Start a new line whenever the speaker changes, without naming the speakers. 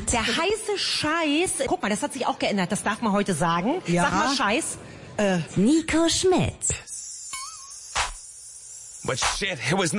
Der heiße Scheiß. Guck mal, das hat sich auch geändert. Das darf man heute sagen.
Ja.
Sag mal Scheiß.
Nico Schmidt.
But shit, it was